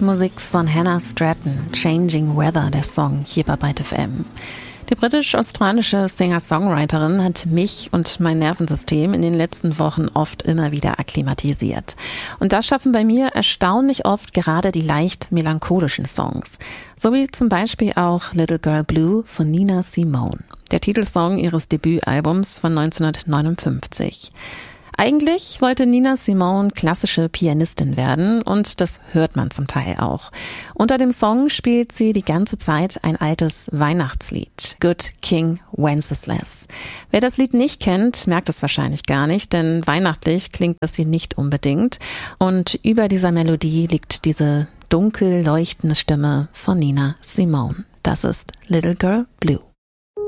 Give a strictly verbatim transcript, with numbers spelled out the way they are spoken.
Musik von Hannah Stratton, Changing Weather, der Song hier bei Byte F M. Die britisch-australische Singer-Songwriterin hat mich und mein Nervensystem in den letzten Wochen oft immer wieder akklimatisiert. Und das schaffen bei mir erstaunlich oft gerade die leicht melancholischen Songs. So wie zum Beispiel auch Little Girl Blue von Nina Simone, der Titelsong ihres Debütalbums von neunzehnhundertneunundfünfzig. Eigentlich wollte Nina Simone klassische Pianistin werden und das hört man zum Teil auch. Unter dem Song spielt sie die ganze Zeit ein altes Weihnachtslied, Good King Wenceslas. Wer das Lied nicht kennt, merkt es wahrscheinlich gar nicht, denn weihnachtlich klingt das hier nicht unbedingt. Und über dieser Melodie liegt diese dunkel leuchtende Stimme von Nina Simone. Das ist Little Girl Blue.